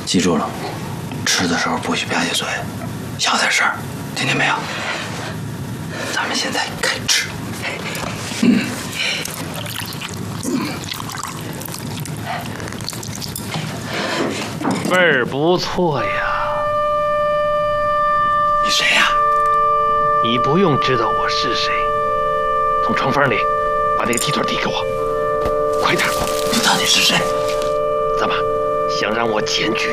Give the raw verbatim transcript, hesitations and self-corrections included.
记住了，吃的时候不许吧唧嘴，小点声，听见没有？咱们现在开吃。嗯。 味儿不错呀。 你谁呀？ 你不用知道我是谁。从床缝里把那个鸡腿递给我，快点！ 你到底是谁？ 怎么想让我检举